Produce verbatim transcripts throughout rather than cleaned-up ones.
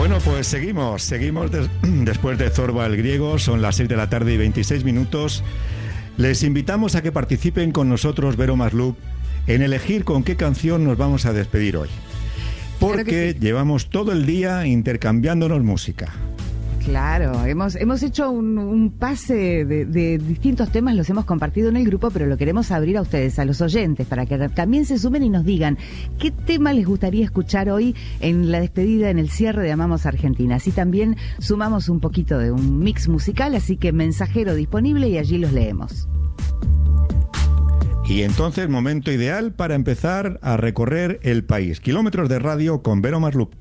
Bueno, pues seguimos, seguimos des- después de Zorba el Griego, son las seis de la tarde y veintiséis minutos. Les invitamos a que participen con nosotros, Vero Maslup, en elegir con qué canción nos vamos a despedir hoy. Porque sí, llevamos todo el día intercambiándonos música. Claro, hemos hemos hecho un, un pase de, de distintos temas, los hemos compartido en el grupo, pero lo queremos abrir a ustedes, a los oyentes, para que también se sumen y nos digan qué tema les gustaría escuchar hoy en la despedida, en el cierre de Amamos Argentina. Así también sumamos un poquito de un mix musical, así que mensajero disponible y allí los leemos. Y entonces, momento ideal para empezar a recorrer el país. Kilómetros de radio con Vero Maslup.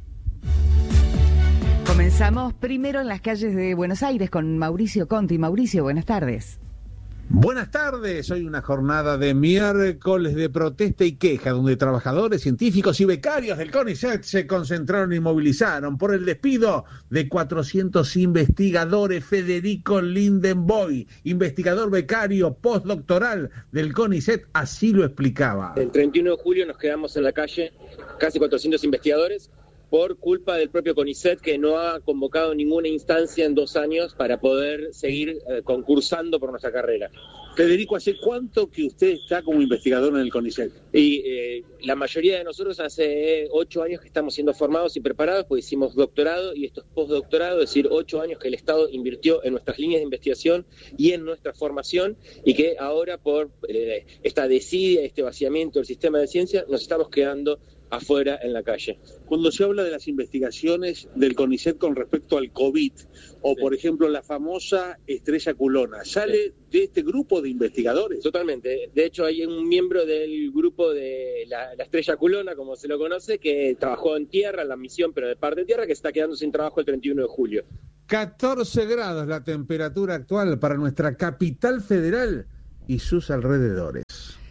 Comenzamos primero en las calles de Buenos Aires con Mauricio Conti. Mauricio, buenas tardes. Buenas tardes, hoy una jornada de miércoles de protesta y queja, donde trabajadores, científicos y becarios del CONICET se concentraron y movilizaron por el despido de cuatrocientos investigadores. Federico Lindenboy, investigador becario postdoctoral del CONICET, así lo explicaba. El treinta y uno de julio nos quedamos en la calle, casi cuatrocientos investigadores, por culpa del propio CONICET, que no ha convocado ninguna instancia en dos años para poder seguir eh, concursando por nuestra carrera. Federico, ¿hace cuánto que usted está como investigador en el CONICET? Y eh, la mayoría de nosotros hace ocho años que estamos siendo formados y preparados, pues hicimos doctorado y esto es postdoctorado, es decir, ocho años que el Estado invirtió en nuestras líneas de investigación y en nuestra formación, y que ahora por eh, esta desidia, este vaciamiento del sistema de ciencia, nos estamos quedando afuera en la calle. Cuando se habla de las investigaciones del CONICET con respecto al COVID, o sí, por ejemplo la famosa estrella culona, ¿sale sí. de este grupo de investigadores? Totalmente. De hecho, hay un miembro del grupo de la, la estrella culona, como se lo conoce, que trabajó en tierra, en la misión, pero de parte de tierra, que está quedando sin trabajo el treinta y uno de julio. catorce grados la temperatura actual para nuestra capital federal y sus alrededores.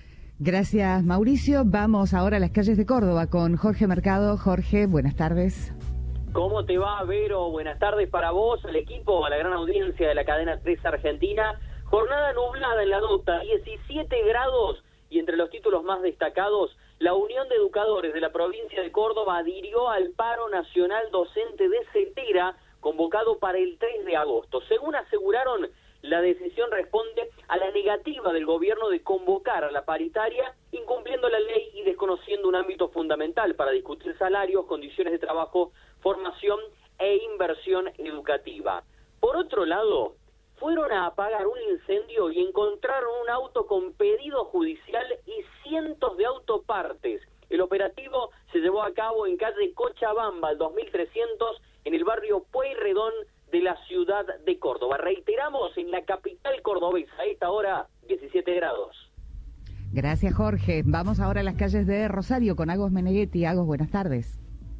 Gracias, Mauricio. Vamos ahora a las calles de Córdoba con Jorge Mercado. Jorge, buenas tardes. ¿Cómo te va, Vero? Buenas tardes para vos, al equipo, a la gran audiencia de la cadena tres Argentina. Jornada nublada en la nota, diecisiete grados, y entre los títulos más destacados, la Unión de Educadores de la provincia de Córdoba adhirió al paro nacional docente de CETERA, convocado para el tres de agosto. Según aseguraron, la decisión responde a la negativa del gobierno de convocar a la paritaria, incumpliendo la ley y desconociendo un ámbito fundamental para discutir salarios, condiciones de trabajo, formación e inversión educativa. Por otro lado, fueron a apagar un incendio y encontraron un auto con pedido judicial y cientos de autopartes. El operativo se llevó a cabo en calle Cochabamba, al dos mil trescientos, en el barrio Pueyrredón de la ciudad de Córdoba. Reiteramos, en la capital cordobesa, a esta hora, diecisiete grados. Gracias, Jorge. Vamos ahora a las calles de Rosario con Agos Meneghetti. Agos, buenas tardes.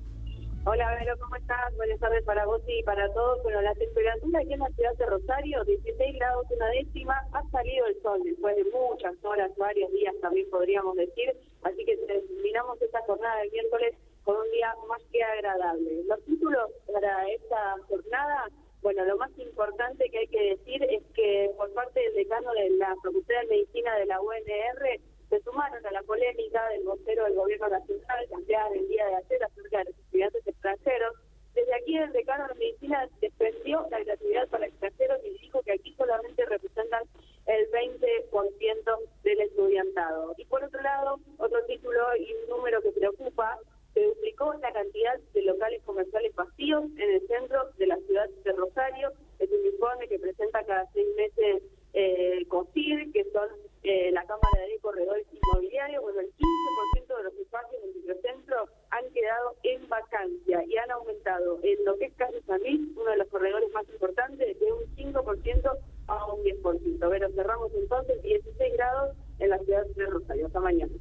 Hola, Vero, ¿cómo estás? Buenas tardes para vos y para todos. Bueno, la temperatura aquí en la ciudad de Rosario, dieciséis grados una décima, ha salido el sol después de muchas horas, varios días también podríamos decir, así que terminamos esta jornada del miércoles con un día más que agradable. Los títulos para esta jornada, bueno, lo más importante que hay que decir es que por parte del decano de la Facultad de Medicina de la U N R se sumaron a la polémica del vocero del gobierno nacional, cambiar el día de ayer acerca de los estudiantes extranjeros. Desde aquí el decano de Medicina defendió la gratuidad para extranjeros y dijo que aquí solamente representan el veinte por ciento del estudiantado. Y por otro lado, otro título y un número que preocupa: se duplicó la cantidad de locales comerciales vacíos en el centro de la ciudad de Rosario. Es un informe que presenta cada seis meses eh, COSIR, que son eh, la Cámara de Corredores Inmobiliarios. Bueno, el quince por ciento de los espacios del microcentro han quedado en vacancia y han aumentado en lo que es Calle San Luis, uno de los corredores más importantes, de un cinco por ciento a un diez por ciento. Pero cerramos entonces dieciséis grados en la ciudad de Rosario. Hasta mañana.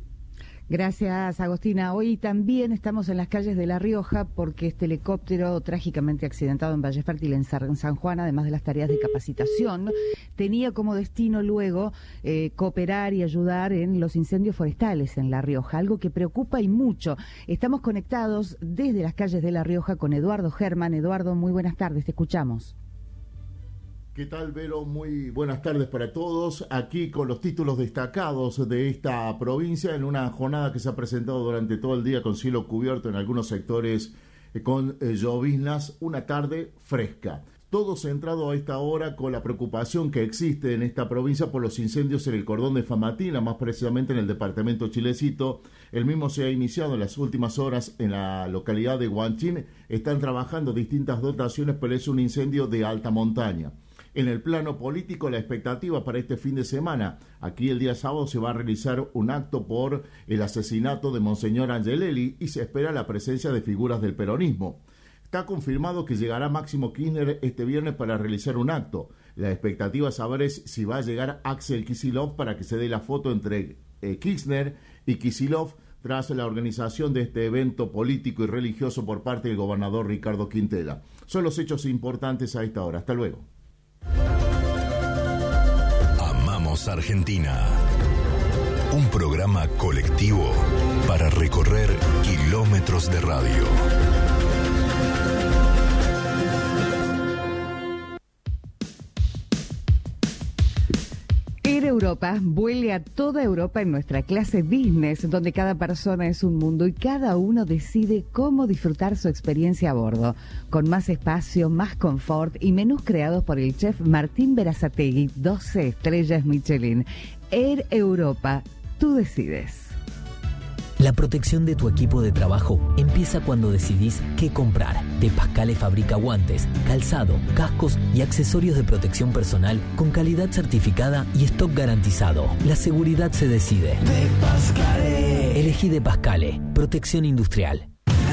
Gracias, Agostina. Hoy también estamos en las calles de La Rioja porque este helicóptero trágicamente accidentado en Valle Fértil, en San Juan, además de las tareas de capacitación, tenía como destino luego eh, cooperar y ayudar en los incendios forestales en La Rioja, algo que preocupa y mucho. Estamos conectados desde las calles de La Rioja con Eduardo Germán. Eduardo, muy buenas tardes, te escuchamos. ¿Qué tal, Vero? Muy buenas tardes para todos. Aquí con los títulos destacados de esta provincia en una jornada que se ha presentado durante todo el día con cielo cubierto en algunos sectores eh, con eh, lloviznas, una tarde fresca. Todo centrado a esta hora con la preocupación que existe en esta provincia por los incendios en el cordón de Famatina, más precisamente en el departamento Chilecito. El mismo se ha iniciado en las últimas horas en la localidad de Huanchín. Están trabajando distintas dotaciones, pero es un incendio de alta montaña. En el plano político, la expectativa para este fin de semana, aquí el día sábado se va a realizar un acto por el asesinato de Monseñor Angelelli y se espera la presencia de figuras del peronismo. Está confirmado que llegará Máximo Kirchner este viernes para realizar un acto. La expectativa es saber es si va a llegar Axel Kicillof para que se dé la foto entre eh, Kirchner y Kicillof tras la organización de este evento político y religioso por parte del gobernador Ricardo Quintela. Son los hechos importantes a esta hora. Hasta luego. Amamos Argentina. Un programa colectivo para recorrer kilómetros de radio. Air Europa vuele a toda Europa en nuestra clase business, donde cada persona es un mundo y cada uno decide cómo disfrutar su experiencia a bordo, con más espacio, más confort y menús creados por el chef Martín Berazategui, doce estrellas Michelin. Air Europa, tú decides. La protección de tu equipo de trabajo empieza cuando decidís qué comprar. De Pascale fabrica guantes, calzado, cascos y accesorios de protección personal con calidad certificada y stock garantizado. La seguridad se decide. De Pascale. Elegí De Pascale, protección industrial.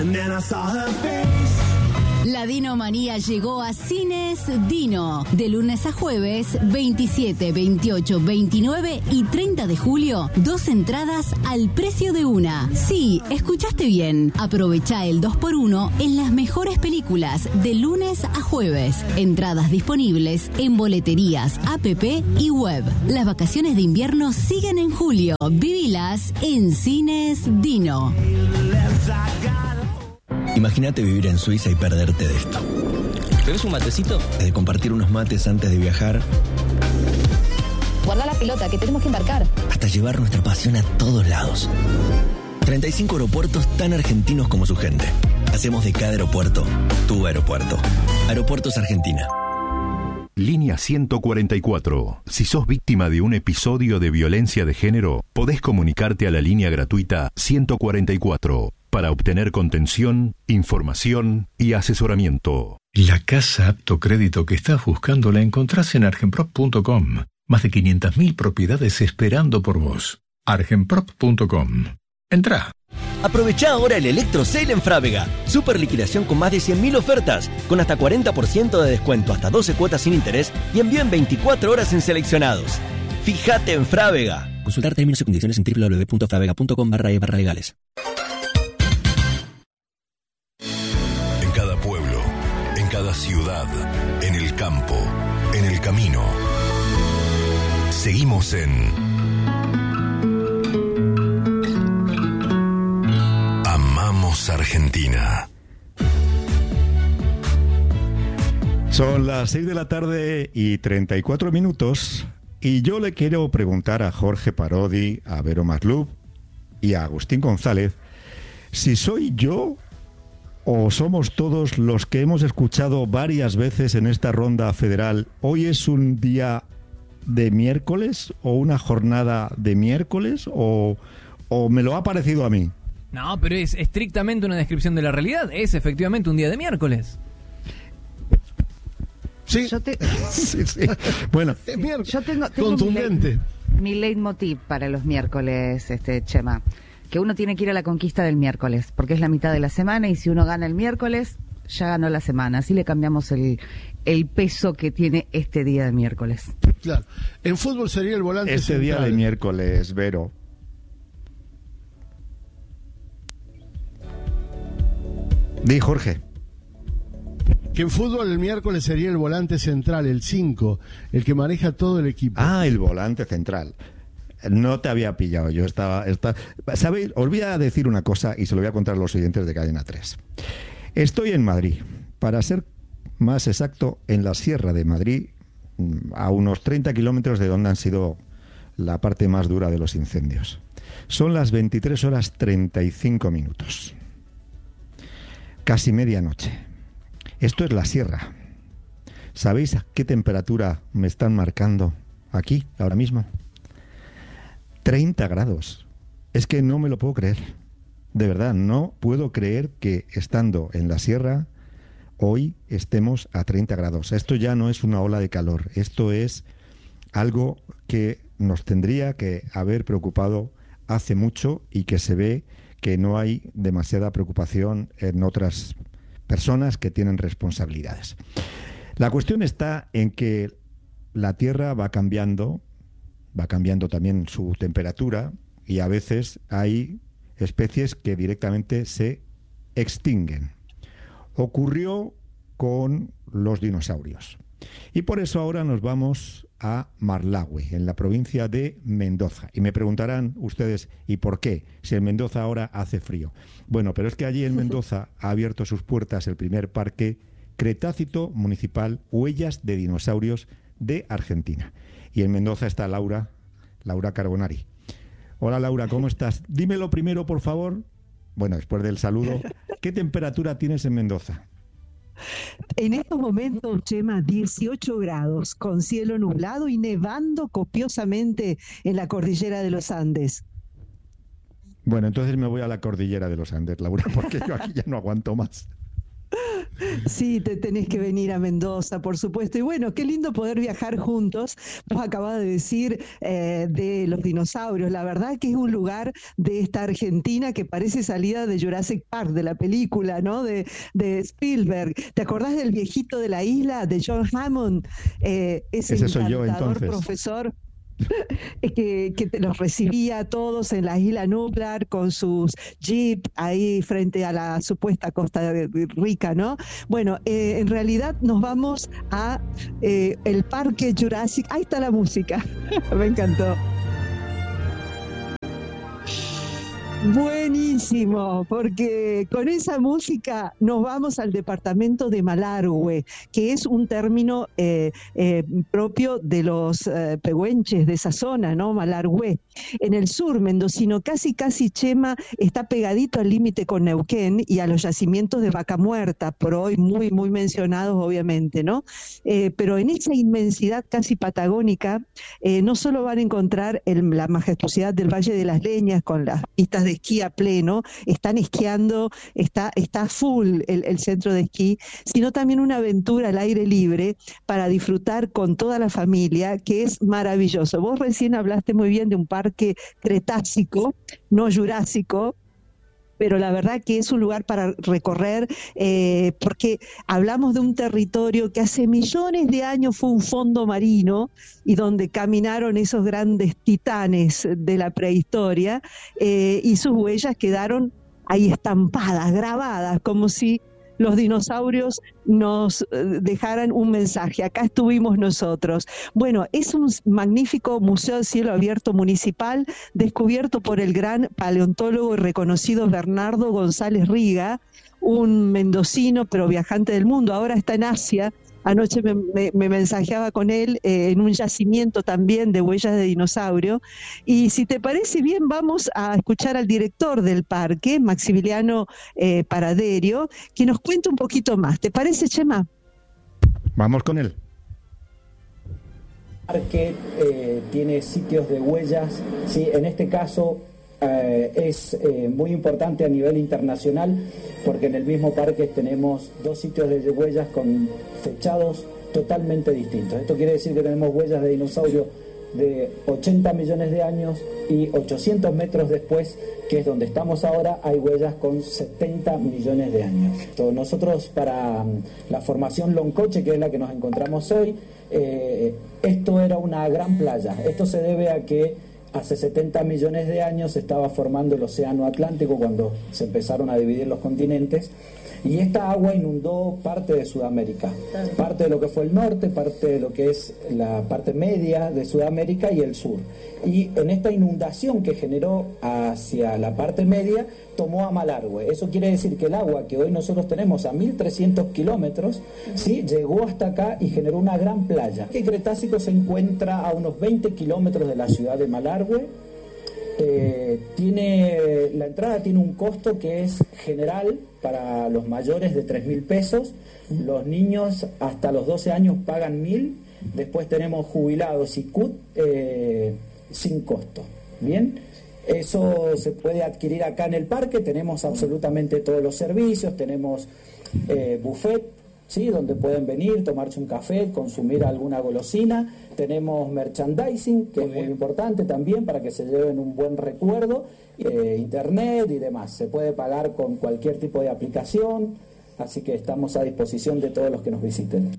La Dinomanía llegó a Cines Dino. De lunes a jueves, veintisiete, veintiocho, veintinueve y treinta de julio, dos entradas al precio de una. Sí, escuchaste bien. Aprovecha el dos por uno en las mejores películas de lunes a jueves. Entradas disponibles en boleterías, app y web. Las vacaciones de invierno siguen en julio. Vivilas en Cines Dino. Imagínate vivir en Suiza y perderte de esto. ¿Querés un matecito? De compartir unos mates antes de viajar. Guarda la pelota, que tenemos que embarcar. Hasta llevar nuestra pasión a todos lados. treinta y cinco aeropuertos tan argentinos como su gente. Hacemos de cada aeropuerto tu aeropuerto. Aeropuertos Argentina. Línea ciento cuarenta y cuatro. Si sos víctima de un episodio de violencia de género, podés comunicarte a la línea gratuita ciento cuarenta y cuatro para obtener contención, información y asesoramiento. La casa apto crédito que estás buscando la encontrás en argenprop punto com. Más de quinientas mil propiedades esperando por vos. argenprop punto com. Entrá. Aprovechá ahora el Electro Sale en Frávega. Super liquidación con más de cien mil ofertas, con hasta cuarenta por ciento de descuento, hasta doce cuotas sin interés y envío en veinticuatro horas en seleccionados. Fíjate en Frávega. Consultar términos y condiciones en doble u doble u doble u punto fravega punto com barra e barra legales. En cada pueblo, en cada ciudad, en el campo, en el camino. Seguimos en Amamos Argentina. Son las seis de la tarde y treinta y cuatro minutos y yo le quiero preguntar a Jorge Parodi, a Vero Maslup y a Agustín González si soy yo o somos todos los que hemos escuchado varias veces en esta ronda federal. ¿Hoy es un día de miércoles o una jornada de miércoles o, o me lo ha parecido a mí? No, pero es estrictamente una descripción de la realidad. Es efectivamente un día de miércoles. Sí. Yo te... sí, sí. Bueno, yo tengo, tengo contundente. Mi, mi leitmotiv para los miércoles, este Chema, que uno tiene que ir a la conquista del miércoles, porque es la mitad de la semana y si uno gana el miércoles, ya ganó la semana. Así le cambiamos el, el peso que tiene este día de miércoles. Claro. En fútbol sería el volante Este central. día de miércoles, Vero. Di, Jorge. Que en fútbol el miércoles sería el volante central, el cinco, el que maneja todo el equipo. Ah, el volante central. No te había pillado, yo estaba... estaba... ¿Sabéis? Os voy a decir una cosa y se lo voy a contar a los oyentes de Cadena tres. Estoy en Madrid, para ser más exacto, en la Sierra de Madrid, a unos treinta kilómetros de donde han sido la parte más dura de los incendios. Son las veintitrés horas treinta y cinco minutos. Casi medianoche. Esto es la sierra. ¿Sabéis a qué temperatura me están marcando aquí, ahora mismo? treinta grados. Es que no me lo puedo creer. De verdad, no puedo creer que estando en la sierra hoy estemos a treinta grados. Esto ya no es una ola de calor. Esto es algo que nos tendría que haber preocupado hace mucho y que se ve que no hay demasiada preocupación en otras personas que tienen responsabilidades. La cuestión está en que la Tierra va cambiando, va cambiando también su temperatura y a veces hay especies que directamente se extinguen. Ocurrió con los dinosaurios. Y por eso ahora nos vamos a Marlague, en la provincia de Mendoza. Y me preguntarán ustedes, ¿y por qué? Si en Mendoza ahora hace frío. Bueno, pero es que allí en Mendoza ha abierto sus puertas el primer parque Cretácito Municipal Huellas de Dinosaurios de Argentina. Y en Mendoza está Laura, Laura Carbonari. Hola Laura, ¿cómo estás? Dímelo primero, por favor. Bueno, después del saludo, ¿qué temperatura tienes en Mendoza? En estos momentos, Chema, dieciocho grados, con cielo nublado y nevando copiosamente en la cordillera de los Andes. Bueno, entonces me voy a la cordillera de los Andes, Laura, porque yo aquí ya no aguanto más. Sí, te tenés que venir a Mendoza, por supuesto. Y bueno, qué lindo poder viajar juntos. Vos acabas de decir eh, de los dinosaurios. La verdad que es un lugar de esta Argentina que parece salida de Jurassic Park, de la película, ¿no? De, de Spielberg. ¿Te acordás del viejito de la isla, de John Hammond? Eh, ese ese soy yo, entonces. Profesor. Que, que te los recibía a todos en la isla Nublar con sus jeep ahí frente a la supuesta Costa Rica, ¿no? Bueno, eh, en realidad nos vamos a eh, el Parque Jurásico. Ahí está la música. Me encantó. Buenísimo, porque con esa música nos vamos al departamento de Malargüe, que es un término eh, eh, propio de los eh, pehuenches de esa zona, ¿no? Malargüe. En el sur mendocino, casi casi Chema, está pegadito al límite con Neuquén y a los yacimientos de Vaca Muerta, por hoy muy, muy mencionados obviamente, ¿no? Eh, pero en esa inmensidad casi patagónica, eh, no solo van a encontrar el, la majestuosidad del Valle de las Leñas con las pistas de esquí a pleno, están esquiando, está, está full el, el centro de esquí, sino también una aventura al aire libre para disfrutar con toda la familia, que es maravilloso. Vos recién hablaste muy bien de un parque cretácico, no jurásico, pero la verdad que es un lugar para recorrer, eh, porque hablamos de un territorio que hace millones de años fue un fondo marino y donde caminaron esos grandes titanes de la prehistoria, eh, y sus huellas quedaron ahí estampadas, grabadas, como si los dinosaurios nos dejaran un mensaje. Acá estuvimos nosotros. Bueno, es un magnífico museo de cielo abierto municipal descubierto por el gran paleontólogo y reconocido Bernardo González Riga, un mendocino pero viajante del mundo. Ahora está en Asia. Anoche me, me, me mensajeaba con él eh, en un yacimiento también de huellas de dinosaurio. Y si te parece bien, vamos a escuchar al director del parque, Maximiliano eh, Paraderio, que nos cuente un poquito más. ¿Te parece, Chema? Vamos con él. El parque eh, tiene sitios de huellas, ¿sí? En este caso eh, es eh, muy importante a nivel internacional, porque en el mismo parque tenemos dos sitios de huellas con fechados totalmente distintos. Esto quiere decir que tenemos huellas de dinosaurio de ochenta millones de años y ochocientos metros después, que es donde estamos ahora, hay huellas con setenta millones de años. Entonces, nosotros para um, la formación Loncoche, que es la que nos encontramos hoy, eh, esto era una gran playa. Esto se debe a que hace setenta millones de años se estaba formando el océano Atlántico cuando se empezaron a dividir los continentes, y esta agua inundó parte de Sudamérica, parte de lo que fue el norte, parte de lo que es la parte media de Sudamérica y el sur. Y en esta inundación que generó hacia la parte media, tomó a Malargüe. Eso quiere decir que el agua que hoy nosotros tenemos a mil trescientos kilómetros, ¿sí?, llegó hasta acá y generó una gran playa. El Cretácico se encuentra a unos veinte kilómetros de la ciudad de Malargüe. Eh, tiene, la entrada tiene un costo que es general para los mayores de tres mil pesos, los niños hasta los doce años pagan mil, después tenemos jubilados y C U T eh, sin costo. Bien, eso se puede adquirir acá en el parque, tenemos absolutamente todos los servicios, tenemos eh, buffet, ¿sí? Donde pueden venir, tomarse un café, consumir alguna golosina, tenemos merchandising, que es muy importante también para que se lleven un buen recuerdo, eh, internet y demás, se puede pagar con cualquier tipo de aplicación, así que estamos a disposición de todos los que nos visiten.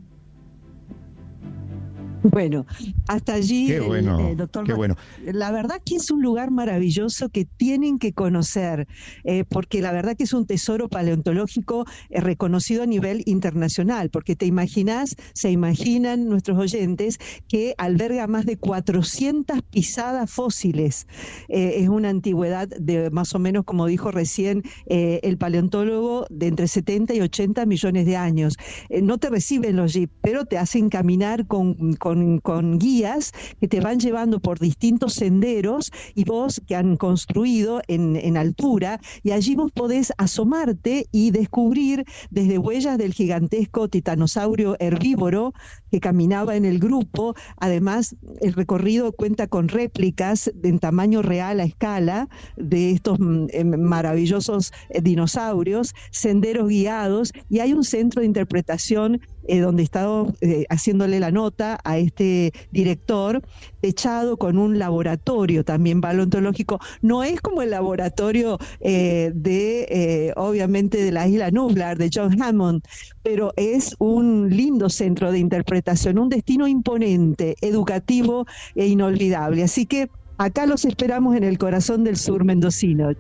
Bueno, hasta allí, qué bueno, el, eh, doctor. Qué bueno. La verdad que es un lugar maravilloso que tienen que conocer, eh, porque la verdad que es un tesoro paleontológico eh, reconocido a nivel internacional, porque te imaginas, se imaginan nuestros oyentes que alberga más de cuatrocientas pisadas fósiles. Eh, es una antigüedad de más o menos, como dijo recién eh, el paleontólogo, de entre setenta y ochenta millones de años. Eh, no te reciben los jeeps, pero te hacen caminar con, con Con, con guías que te van llevando por distintos senderos y vos que han construido en, en altura, y allí vos podés asomarte y descubrir desde huellas del gigantesco titanosaurio herbívoro que caminaba en el grupo. Además, el recorrido cuenta con réplicas en tamaño real a escala de estos eh, maravillosos eh, dinosaurios, senderos guiados, y hay un centro de interpretación eh, donde he estado eh, haciéndole la nota a este director, techado con un laboratorio también paleontológico. No es como el laboratorio eh, de, eh, obviamente, de la isla Nublar, de John Hammond, pero es un lindo centro de interpretación, un destino imponente, educativo e inolvidable. Así que acá los esperamos en el corazón del sur mendocino.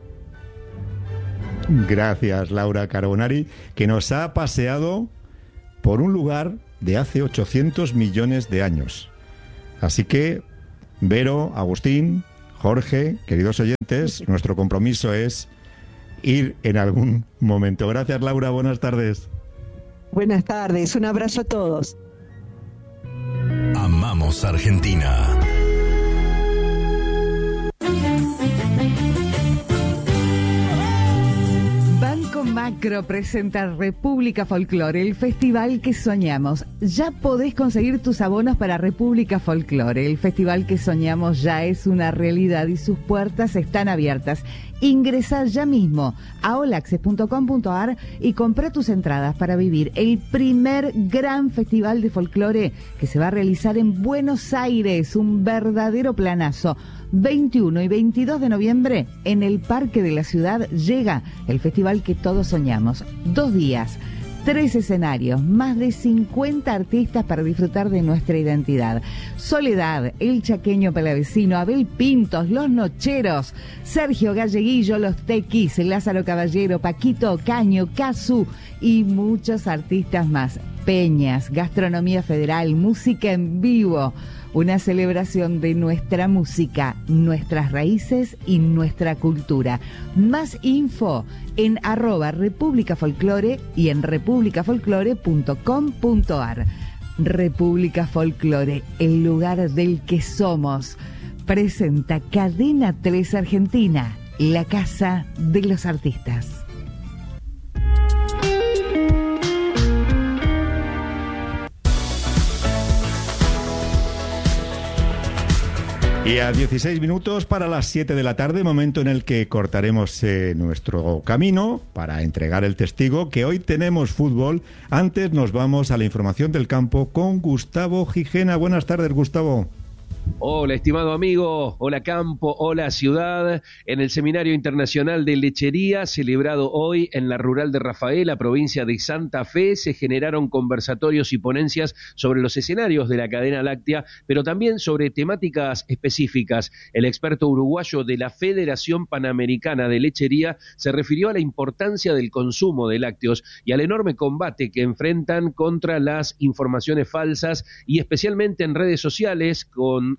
Gracias, Laura Carbonari, que nos ha paseado por un lugar de hace ochocientos millones de años. Así que, Vero, Agustín, Jorge, queridos oyentes, nuestro compromiso es ir en algún momento. Gracias, Laura, buenas tardes. Buenas tardes, un abrazo a todos. Amamos Argentina. Banco Macro presenta República Folklore, el festival que soñamos. Ya podés conseguir tus abonos para República Folklore. El festival que soñamos ya es una realidad y sus puertas están abiertas. Ingresá ya mismo a olaxes punto com punto ar y comprá tus entradas para vivir el primer gran festival de folclore que se va a realizar en Buenos Aires, un verdadero planazo. veintiuno y veintidós de noviembre en el Parque de la Ciudad llega el festival que todos soñamos. Dos días, tres escenarios, más de cincuenta artistas para disfrutar de nuestra identidad. Soledad, El Chaqueño Palavecino, Abel Pintos, Los Nocheros, Sergio Galleguillo, Los Tequis, Lázaro Caballero, Paquito Ocaño, Casu y muchos artistas más. Peñas, gastronomía federal, música en vivo. Una celebración de nuestra música, nuestras raíces y nuestra cultura. Más info en arroba República Folklore y en república folklore punto com punto ar. República Folklore, el lugar del que somos. Presenta Cadena tres Argentina, la casa de los artistas. Y a dieciséis minutos para las siete de la tarde, momento en el que cortaremos eh, nuestro camino para entregar el testigo, que hoy tenemos fútbol. Antes nos vamos a la información del campo con Gustavo Gijena. Buenas tardes, Gustavo. Hola, estimado amigo, hola campo, hola ciudad. En el Seminario Internacional de Lechería, celebrado hoy en la Rural de Rafaela, provincia de Santa Fe, se generaron conversatorios y ponencias sobre los escenarios de la cadena láctea, pero también sobre temáticas específicas. El experto uruguayo de la Federación Panamericana de Lechería se refirió a la importancia del consumo de lácteos y al enorme combate que enfrentan contra las informaciones falsas y especialmente en redes sociales, con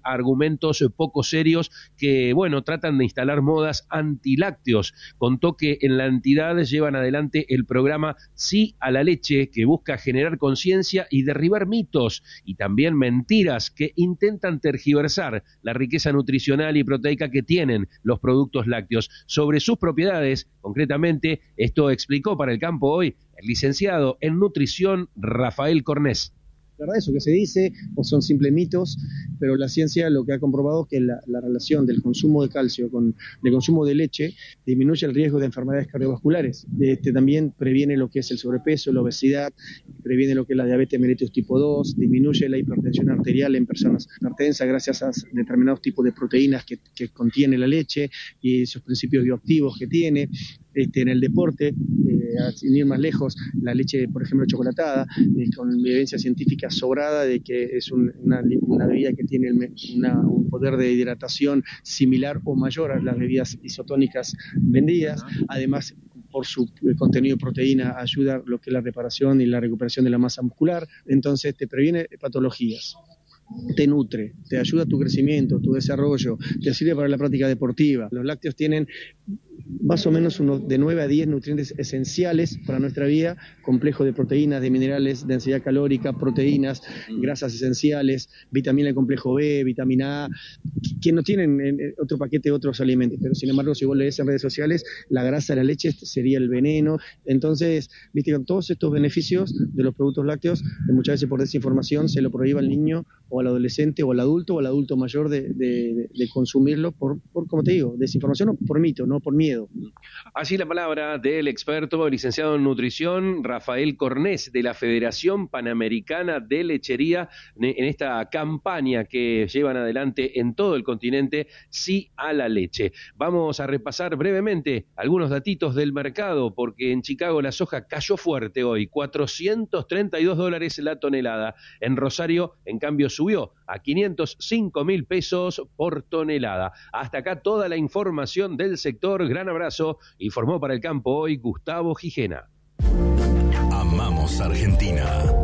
argumentos poco serios que, bueno, tratan de instalar modas antilácteos. Contó que en la entidad llevan adelante el programa Sí a la Leche, que busca generar conciencia y derribar mitos y también mentiras que intentan tergiversar la riqueza nutricional y proteica que tienen los productos lácteos. Sobre sus propiedades, concretamente, esto explicó para El Campo Hoy el licenciado en nutrición Rafael Cornés. La verdad, eso que se dice o son simples mitos, pero la ciencia lo que ha comprobado es que la, la relación del consumo de calcio con el consumo de leche disminuye el riesgo de enfermedades cardiovasculares. Este, también previene lo que es el sobrepeso, la obesidad, previene lo que es la diabetes mellitus tipo dos, disminuye la hipertensión arterial en personas hipertensas gracias a determinados tipos de proteínas que, que contiene la leche y esos principios bioactivos que tiene. Este, en el deporte, eh, sin ir más lejos, la leche, por ejemplo, chocolatada, eh, con evidencia científica sobrada de que es un, una, una bebida que tiene una, un poder de hidratación similar o mayor a las bebidas isotónicas vendidas. Además, por su contenido de proteína, ayuda a lo que es la reparación y la recuperación de la masa muscular. Entonces, te previene patologías, te nutre, te ayuda a tu crecimiento, tu desarrollo, te sirve para la práctica deportiva. Los lácteos tienen más o menos unos de nueve a diez nutrientes esenciales para nuestra vida, complejo de proteínas, de minerales, densidad calórica, proteínas, grasas esenciales, vitamina del complejo B, vitamina A, que no tienen en otro paquete otros alimentos, pero sin embargo si vos lees en redes sociales, la grasa de la leche sería el veneno. Entonces, viste, con todos estos beneficios de los productos lácteos, muchas veces por desinformación se lo prohíbe al niño o al adolescente o al adulto o al adulto mayor de, de, de consumirlo por, por, como te digo, desinformación o por mito, no por miedo. Así la palabra del experto, licenciado en nutrición, Rafael Cornés, de la Federación Panamericana de Lechería, en esta campaña que llevan adelante en todo el continente, Sí a la Leche. Vamos a repasar brevemente algunos datitos del mercado, porque en Chicago la soja cayó fuerte hoy, cuatrocientos treinta y dos dólares la tonelada. En Rosario, en cambio, subió a quinientos cinco mil pesos por tonelada. Hasta acá toda la información del sector. Gran abrazo. Informó para El Campo Hoy Gustavo Gijena. Amamos Argentina.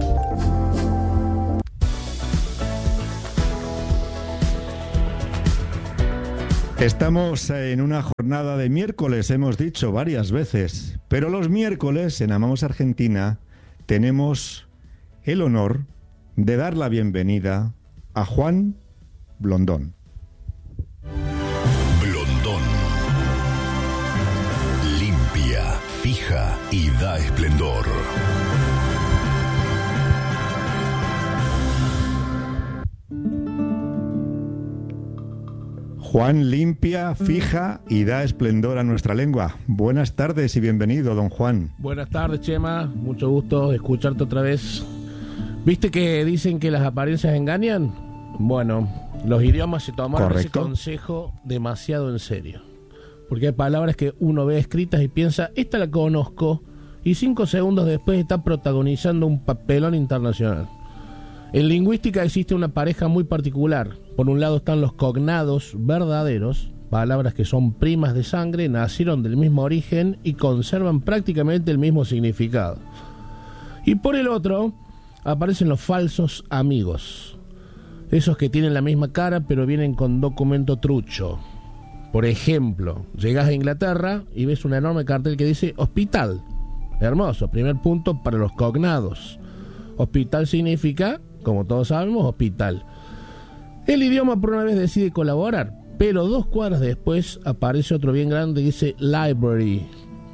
Estamos en una jornada de miércoles, hemos dicho varias veces, pero los miércoles en Amamos Argentina tenemos el honor de dar la bienvenida a Juan Blondón. Blondón. Limpia, fija y da esplendor. Juan limpia, fija y da esplendor a nuestra lengua. Buenas tardes y bienvenido, don Juan. Buenas tardes, Chema. Mucho gusto escucharte otra vez. ¿Viste que dicen que las apariencias engañan? Bueno, los idiomas se tomaron Correcto. ese consejo demasiado en serio. Porque hay palabras que uno ve escritas y piensa, esta la conozco, y cinco segundos después está protagonizando un papelón internacional. En lingüística existe una pareja muy particular. Por un lado están los cognados verdaderos, palabras que son primas de sangre, nacieron del mismo origen y conservan prácticamente el mismo significado. Y por el otro aparecen los falsos amigos, esos que tienen la misma cara pero vienen con documento trucho. Por ejemplo, llegas a Inglaterra y ves un enorme cartel que dice hospital. Hermoso, primer punto para los cognados. Hospital significa, como todos sabemos, hospital. El idioma por una vez decide colaborar, pero dos cuadras después aparece otro bien grande que dice library.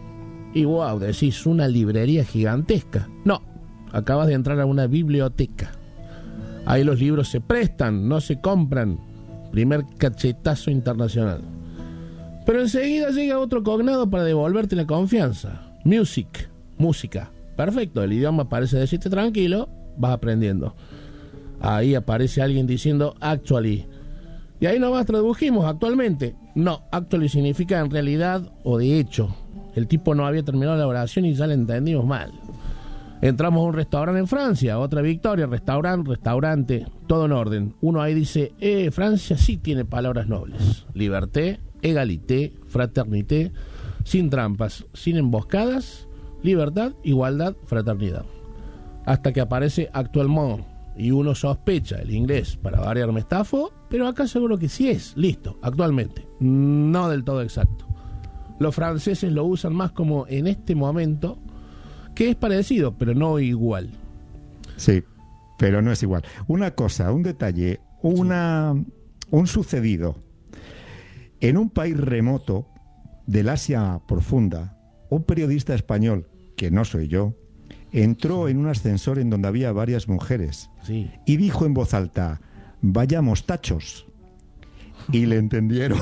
Y wow, decís una librería gigantesca. No, acabas de entrar a una biblioteca. Ahí los libros se prestan, no se compran. Primer cachetazo internacional. Pero enseguida llega otro cognado para devolverte la confianza. Music, música. Perfecto, el idioma parece decirte tranquilo, vas aprendiendo. Ahí aparece alguien diciendo actually. Y ahí nomás tradujimos actualmente. No, actually significa en realidad o de hecho. El tipo no había terminado la oración y ya la entendimos mal. Entramos a un restaurante en Francia, otra victoria, restaurante, restaurante, todo en orden. Uno ahí dice, eh, Francia sí tiene palabras nobles. Liberté, égalité, fraternité, sin trampas, sin emboscadas, libertad, igualdad, fraternidad. Hasta que aparece actuellement, y uno sospecha el inglés, para variar me estafo, pero acá seguro que sí es, listo, actualmente, no del todo exacto. Los franceses lo usan más como en este momento, que es parecido, pero no igual. Sí, pero no es igual. Una cosa, un detalle, una, sí. un sucedido. En un país remoto del Asia profunda, un periodista español, que no soy yo, entró en un ascensor en donde había varias mujeres sí. y dijo en voz alta, vayamos tachos. Y le entendieron.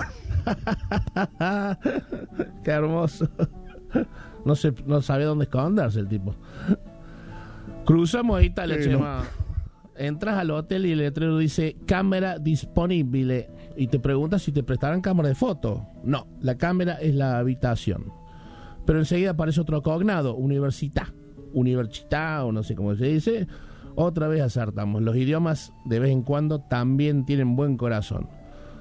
Qué hermoso. No sé, no sabía dónde esconderse el tipo. Cruzamos a Italia, sí, Chema. No. Entras al hotel y el letrero dice cámara disponible y te preguntas si te prestarán cámara de foto. No, la cámara es la habitación. Pero enseguida aparece otro cognado, università, università o no sé cómo se dice. Otra vez acertamos. Los idiomas de vez en cuando también tienen buen corazón.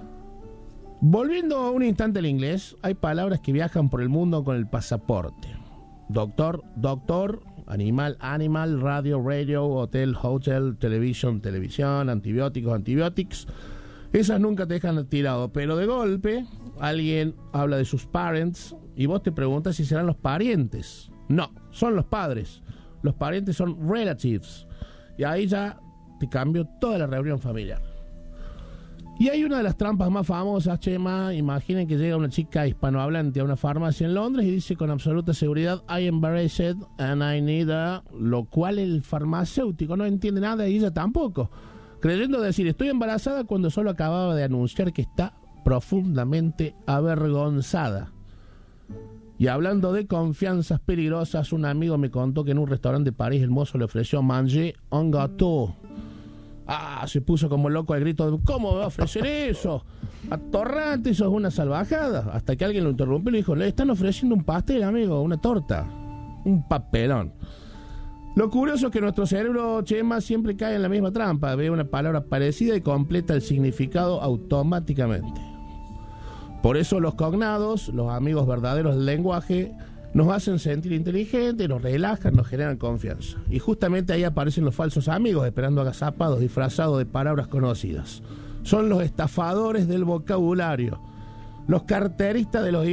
Volviendo un instante al inglés, hay palabras que viajan por el mundo con el pasaporte. Doctor, doctor, animal, animal, radio, radio, hotel, hotel, televisión, televisión, antibióticos, antibióticos. Esas nunca te dejan tirado, pero de golpe alguien habla de sus parents y vos te preguntas si serán los parientes. No, son los padres. Los parientes son relatives. Y ahí ya te cambió toda la reunión familiar. Y hay una de las trampas más famosas, Chema. Imaginen que llega una chica hispanohablante a una farmacia en Londres y dice con absoluta seguridad I am embarrassed and I need a... Lo cual el farmacéutico no entiende nada y ella tampoco, creyendo decir estoy embarazada cuando solo acababa de anunciar que está profundamente avergonzada. Y hablando de confianzas peligrosas, un amigo me contó que en un restaurante de París el mozo le ofreció manger un gâteau. Ah, se puso como loco al grito de ¿cómo me va a ofrecer eso? Atorrante, eso es una salvajada. Hasta que alguien lo interrumpió y le dijo, le están ofreciendo un pastel, amigo, una torta, un papelón. Lo curioso es que nuestro cerebro, Chema, siempre cae en la misma trampa. Ve una palabra parecida y completa el significado automáticamente. Por eso los cognados, los amigos verdaderos del lenguaje, nos hacen sentir inteligentes, nos relajan, nos generan confianza. Y justamente ahí aparecen los falsos amigos, esperando agazapados, disfrazados de palabras conocidas. Son los estafadores del vocabulario, los carteristas de los